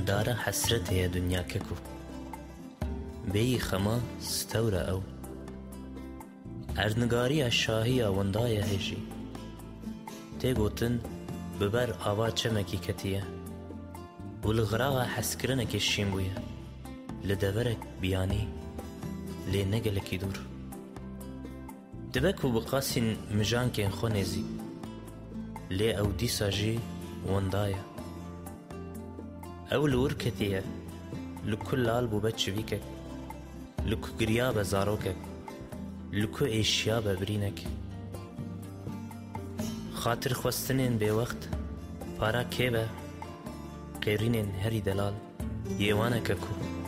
دلدارە حەسرەت هەیە دونیاکەک و بێی خەما ستەورە ئەو ئەرنگاریە شاهیە وەندایە هێژی تێگوتن ببەر ئاوا چەمەکی کەتیە و لە غراوە حەسکردنێکی شین بوویە لە دەڤەرێک بیانی لێ نەگەلێکی دوور دبەک و بقاسین مژانکێن خۆ نێزی لێ ئەو دیساژی وەندایە ئەو لور کەتیە لکو لال بوو بە چویکەک لکو گریا بە زارۆکەک لکو ئێشیا بە برینەک خاتر خواستنێن بێوەخت پارا کێبە قێرینێن هەری دەلال یێوانەکەک و